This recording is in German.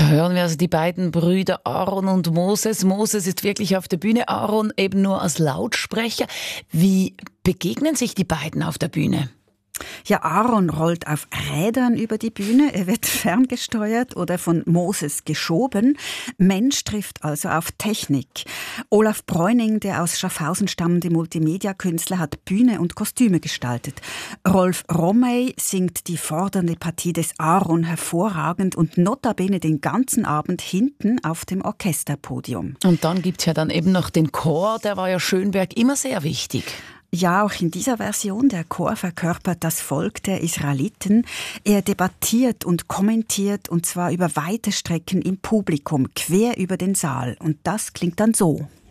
Da hören wir also die beiden Brüder Aaron und Moses. Moses ist wirklich auf der Bühne, Aaron eben nur als Lautsprecher. Wie begegnen sich die beiden auf der Bühne? Ja, Aaron rollt auf Rädern über die Bühne, er wird ferngesteuert oder von Moses geschoben. Mensch trifft also auf Technik. Olaf Bräuning, der aus Schaffhausen stammende Multimedia-Künstler, hat Bühne und Kostüme gestaltet. Rolf Romey singt die fordernde Partie des Aaron hervorragend und notabene den ganzen Abend hinten auf dem Orchesterpodium. Und dann gibt's ja dann eben noch den Chor, der war ja Schönberg immer sehr wichtig. Ja, auch in dieser Version, der Chor verkörpert das Volk der Israeliten. Er debattiert und kommentiert, und zwar über weite Strecken im Publikum, quer über den Saal. Und das klingt dann so.